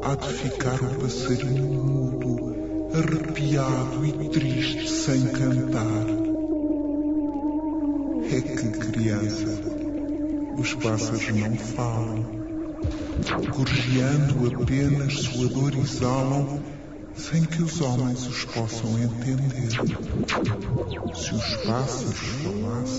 há de ficar o passarinho mudo, arrepiado e triste sem cantar. É que, criança, os pássaros não falam, gorjeando apenas sua dor exalam, sem que os homens os possam entender. Se os pássaros falassem,